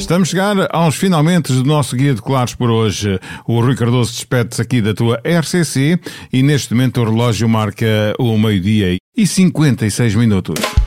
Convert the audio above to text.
Estamos a chegar aos finalmente do nosso Guia de Claros por hoje. O Rui Cardoso despede-se aqui da tua RCC e neste momento o relógio marca o 12:56.